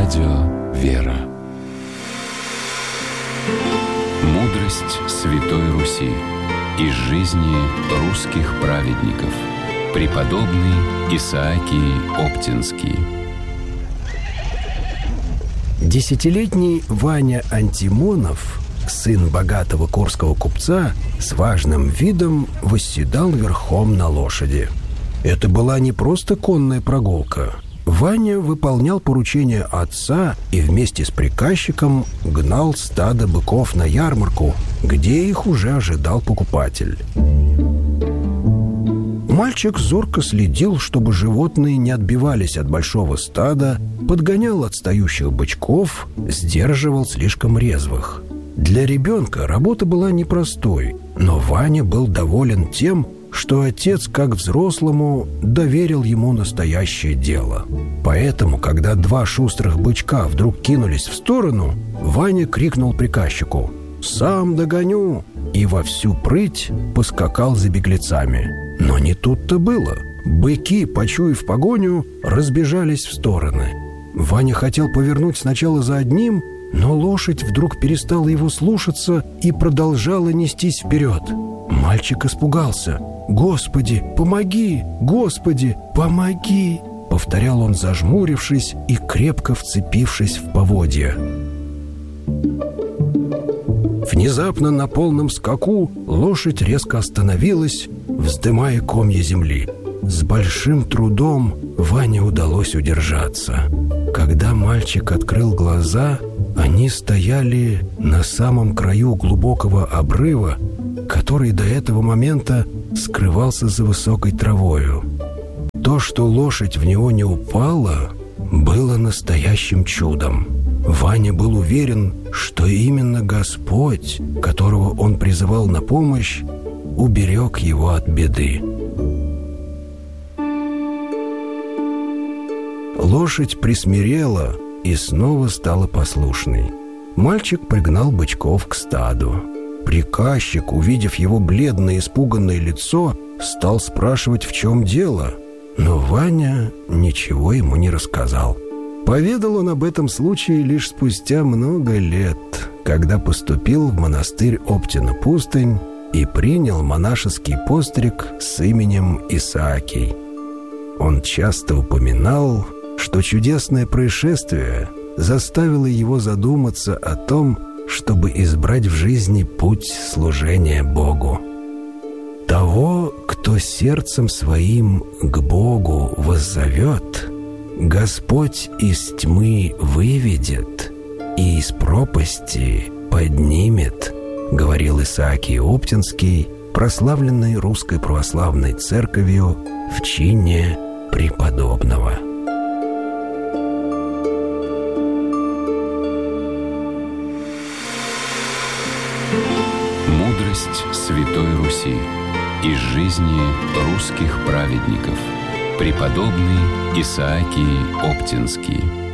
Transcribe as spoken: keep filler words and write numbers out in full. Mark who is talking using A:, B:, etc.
A: Радио «Вера». Мудрость Святой Руси из жизни русских праведников. Преподобный Исаакий Оптинский.
B: Десятилетний Ваня Антимонов, сын богатого курского купца, с важным видом восседал верхом на лошади. Это была не просто конная прогулка. Ваня выполнял поручение отца и вместе с приказчиком гнал стадо быков на ярмарку, где их уже ожидал покупатель. Мальчик зорко следил, чтобы животные не отбивались от большого стада, подгонял отстающих бычков, сдерживал слишком резвых. Для ребенка работа была непростой, но Ваня был доволен тем, что отец, как взрослому, доверил ему настоящее дело. Поэтому, когда два шустрых бычка вдруг кинулись в сторону, Ваня крикнул приказчику: «Сам догоню!» и во всю прыть поскакал за беглецами. Но не тут-то было. Быки, почуяв погоню, разбежались в стороны. Ваня хотел повернуть сначала за одним, но лошадь вдруг перестала его слушаться и продолжала нестись вперед. Мальчик испугался. «Господи, помоги! Господи, помоги!» повторял он, зажмурившись и крепко вцепившись в поводья. Внезапно на полном скаку лошадь резко остановилась, вздымая комья земли. С большим трудом Ване удалось удержаться. Когда мальчик открыл глаза, они стояли на самом краю глубокого обрыва, который до этого момента скрывался за высокой травою. То, что лошадь в него не упала, было настоящим чудом. Ваня был уверен, что именно Господь, которого он призывал на помощь, уберег его от беды. Лошадь присмирела и снова стала послушной. Мальчик пригнал бычков к стаду. Приказчик, увидев его бледное, испуганное лицо, стал спрашивать, в чем дело, но Ваня ничего ему не рассказал. Поведал он об этом случае лишь спустя много лет, когда поступил в монастырь Оптина-Пустынь и принял монашеский постриг с именем Исаакий. Он часто упоминал, что чудесное происшествие заставило его задуматься о том, чтобы избрать в жизни путь служения Богу. Того, кто сердцем своим к Богу воззовет, Господь из тьмы выведет и из пропасти поднимет, говорил Исаакий Оптинский, прославленный Русской Православной Церковью в чине преподобного.
A: Мудрость Святой Руси из жизни русских праведников. Преподобный Исаакий Оптинский.